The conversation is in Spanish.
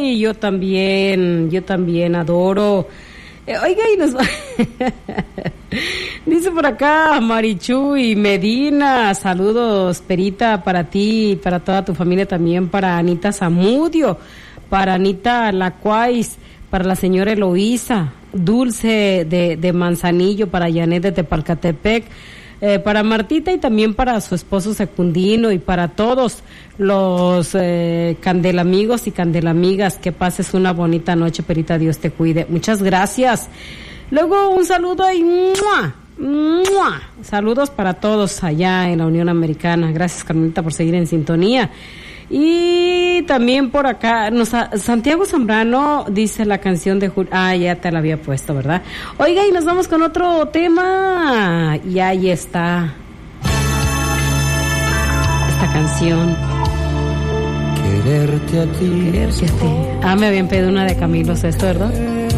Y yo también adoro. Oiga, y nos va... Dice por acá Marichu y Medina, saludos, Perita, para ti y para toda tu familia, también para Anita Zamudio, para Anita Lacuais, para la señora Eloísa, Dulce de Manzanillo, para Janet de Tepalcatepec, para Martita y también para su esposo Secundino y para todos los candelamigos y candelamigas. Que pases una bonita noche, Perita, Dios te cuide. Muchas gracias. Luego un saludo y ¡mua! ¡Mua! Saludos para todos allá en la Unión Americana. Gracias, Carmelita, por seguir en sintonía. Y también por acá, Santiago Zambrano dice la canción de ya te la había puesto, ¿verdad? Oiga, y nos vamos con otro tema. Y ahí está esta canción. Quererte a ti. Me habían pedido una de Camilo Sesto, ¿verdad?